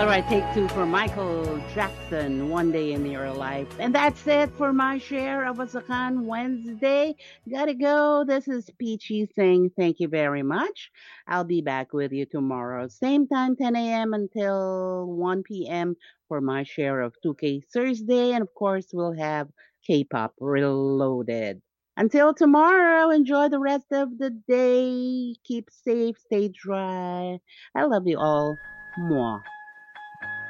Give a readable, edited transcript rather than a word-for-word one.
All right, take two for Michael Jackson, One Day in Your Life. And that's it for my share of Asakan Wednesday. Gotta go. This is Peachy saying thank you very much. I'll be back with you tomorrow, same time, 10 a.m. until 1 p.m. for my share of 2K Thursday. And of course, we'll have K-pop reloaded. Until tomorrow, enjoy the rest of the day. Keep safe, stay dry. I love you all. Mwah.